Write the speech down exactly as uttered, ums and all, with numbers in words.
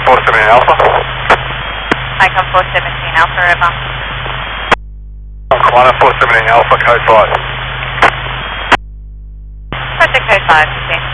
four seventeen Alpha. Icon four seventeen Alpha, over. Quantum four seventeen Alpha, code five. Project code five,